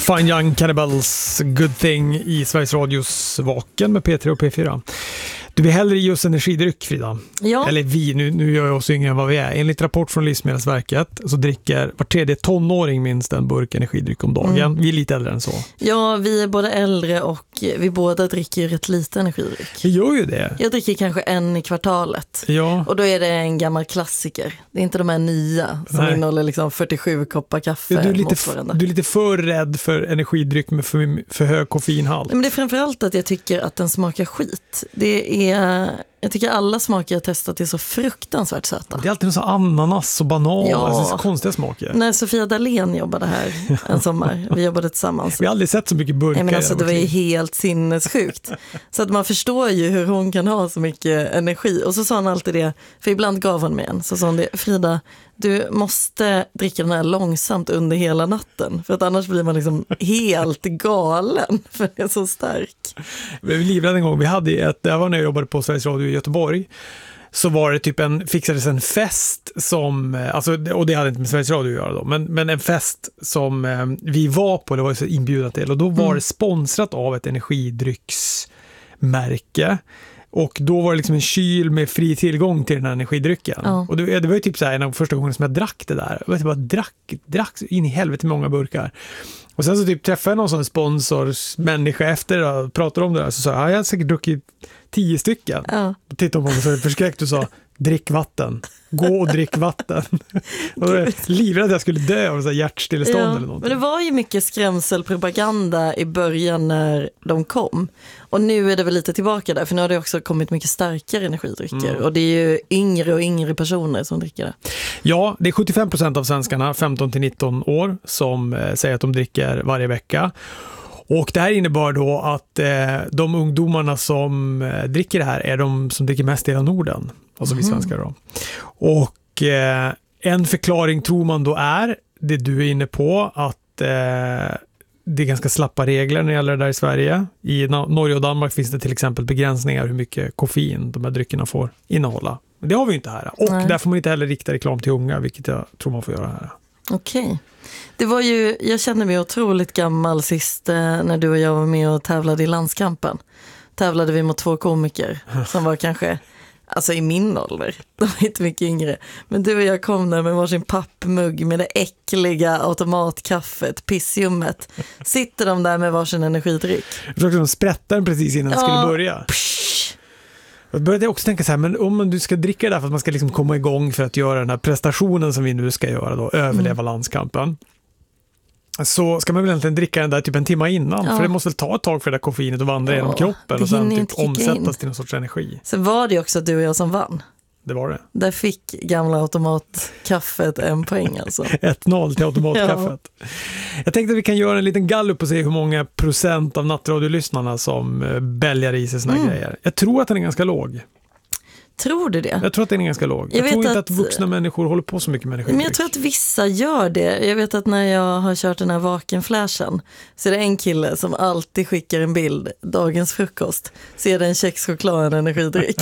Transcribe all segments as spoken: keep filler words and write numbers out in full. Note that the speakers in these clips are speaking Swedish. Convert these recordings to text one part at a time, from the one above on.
Fine Young Cannibals, Good Thing i Sveriges Radios Vaken med P tre och P fyra. Du vill hellre ge oss energidryck, Frida? Ja. Eller vi, nu, nu gör jag oss yngre än vad vi är. Enligt rapport från Livsmedelsverket så dricker var tredje tonåring minst en burk energidryck om dagen. Mm. Vi är lite äldre än så. Ja, vi är både äldre och vi båda dricker ju rätt lite energidryck. Vi gör ju det. Jag dricker kanske en i kvartalet. Ja. Och då är det en gammal klassiker. Det är inte de här nya som Nej. innehåller liksom fyrtiosju koppar kaffe. Ja, du, är lite f- du är lite för rädd för energidryck med för, för hög koffeinhalt. Men det är framförallt att jag tycker att den smakar skit. Det är Jag tycker alla smaker jag testat är så fruktansvärt söta. Det är alltid en sån ananas och banan. Ja. Alltså, så konstiga smaker. När Sofia Dalén jobbade här en sommar, vi jobbade tillsammans. Vi har aldrig sett så mycket burkar. Men alltså, det var ju helt sinnessjukt. Så att man förstår ju hur hon kan ha så mycket energi. Och så sa hon alltid det, för ibland gav hon mig en. Så sa hon det, Frida, du måste dricka den här långsamt under hela natten. För att annars blir man liksom helt galen. För det är så stark. Vi livrädda en gång. Vi hade ett, det var när jag jobbade på Sveriges Radio i Göteborg. Så var det typ en, fixades en fest som, alltså, och det hade inte med Sveriges Radio att göra då, men, men en fest som eh, vi var på, det var ju så inbjudat till, och då var mm. det sponsrat av ett energidrycksmärke. Och då var det liksom en kyl med fri tillgång till den här energidrycken. Ja. Och det, det var ju typ så här en av första gången som jag drack det där. Jag bara drack, drack in i helvete många burkar. Och sen så typ träffade jag någon sån sponsorsmänniska efter och pratade om det där. Så sa jag, jag har säkert druckit tio stycken. Ja. Och tittade på mig och så förskräckt och sa, drick vatten. Gå och drick vatten. Och då livrädd att jag skulle dö av så här hjärtstillestånd ja, eller någonting. Men det var ju mycket skrämselpropaganda i början när de kom. Och nu är det väl lite tillbaka där, för nu har det också kommit mycket starkare energidrycker. Mm. Och det är ju yngre och yngre personer som dricker det. Ja, det är sjuttiofem procent av svenskarna femton till nitton år som eh, säger att de dricker varje vecka. Och det här innebär då att eh, de ungdomarna som eh, dricker det här är de som dricker mest i hela Norden. Alltså mm. vi svenskar då. Och eh, en förklaring tror man då är, det du är inne på, att eh, det är ganska slappa regler när det gäller det där i Sverige. I Norge och Danmark finns det till exempel begränsningar hur mycket koffein de här dryckerna får innehålla. Men det har vi ju inte här. Och Nej. Där får man inte heller rikta reklam till unga, vilket jag tror man får göra här. Okej. Okay. Det var ju, jag kände mig otroligt gammal sist eh, när du och jag var med och tävlade i landskampen. Tävlade vi mot två komiker som var kanske, alltså i min ålder, de var inte mycket yngre. Men du och jag kom där med varsin pappmugg med det äckliga automatkaffet, pissiummet. Sitter de där med varsin energidryck. Jag försökte de sprätta den precis innan ja. Det skulle börja. Psh. Jag började också tänka så här, men om du ska dricka det där för att man ska liksom komma igång för att göra den här prestationen som vi nu ska göra då, överleva mm. landskampen. Så ska man väl egentligen dricka den där typ en timme innan. Ja. För det måste väl ta ett tag för det där koffeinet att vandra ja, genom kroppen och sen typ omsättas in. Till någon sorts energi. Så var det också du och jag som vann. Det var det. Där fick gamla automatkaffet en poäng alltså. ett noll till automatkaffet. Ja. Jag tänkte att vi kan göra en liten gallup och se hur många procent av nattradiolyssnarna som bälgar i sig såna mm. grejer. Jag tror att den är ganska låg. Tror du det? Jag tror att den är ganska låg. Jag, jag tror inte att, att vuxna människor håller på så mycket med energi. Men jag tror att vissa gör det. Jag vet att när jag har kört den här vakenflashen så är det en kille som alltid skickar en bild, dagens frukost, så är det en kexchoklad, en energidryck.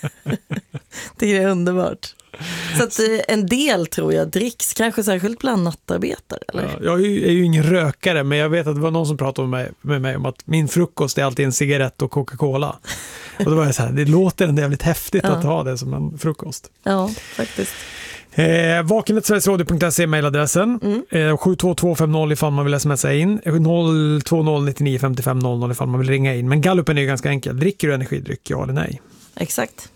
Det är underbart. Så att en del tror jag dricks, kanske särskilt bland nattarbetare. Eller? Ja, jag är ju, är ju ingen rökare, men jag vet att det var någon som pratade med mig, med mig om att min frukost är alltid en cigarett och Coca-Cola. Och då var jag så här, det låter ändå jävligt häftigt ja. Att ha det som en frukost. Ja, faktiskt. Eh, vakenet sverigesradio punkt se mejladressen. Mm. Eh, sju två två fem noll ifall man vill smsa in. noll två noll nio nio fem fem noll noll ifall man vill ringa in. Men gallupen är ju ganska enkel. Dricker du energidryck, ja eller nej? Exakt.